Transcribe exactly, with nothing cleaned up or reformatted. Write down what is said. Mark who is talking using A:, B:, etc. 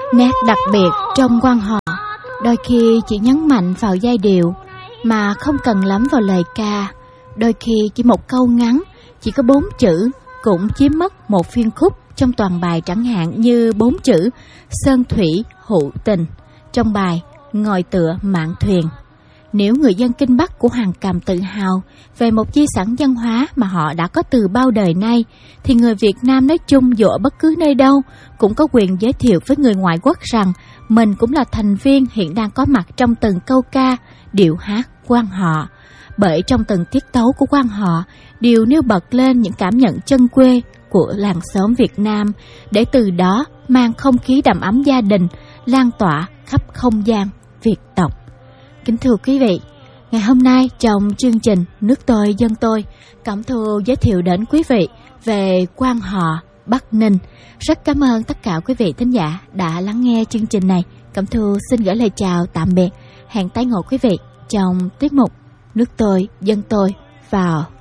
A: Nét đặc biệt trong quan họ đôi khi chỉ nhấn mạnh vào giai điệu mà không cần lắm vào lời ca. Đôi khi chỉ một câu ngắn, chỉ có bốn chữ cũng chiếm mất một phiên khúc trong toàn bài, chẳng hạn như bốn chữ sơn thủy hữu tình trong bài Ngồi tựa mạn thuyền. Nếu người dân Kinh Bắc của Hoàng Cầm tự hào về một di sản văn hóa mà họ đã có từ bao đời nay, thì người Việt Nam nói chung dù ở bất cứ nơi đâu cũng có quyền giới thiệu với người ngoại quốc rằng mình cũng là thành viên hiện đang có mặt trong từng câu ca, điệu hát quan họ. Bởi trong từng tiết tấu của quan họ đều nêu bật lên những cảm nhận chân quê của làng xóm Việt Nam, để từ đó mang không khí đầm ấm gia đình lan tỏa khắp không gian Việt tộc. Kính thưa quý vị, ngày hôm nay trong chương trình Nước Tôi Dân Tôi, Cẩm Thu giới thiệu đến quý vị về quan họ Bắc Ninh. Rất cảm ơn tất cả quý vị thính giả đã lắng nghe chương trình này. Cẩm Thu xin gửi lời chào tạm biệt. Hẹn tái ngộ quý vị trong tiết mục Nước Tôi Dân Tôi vào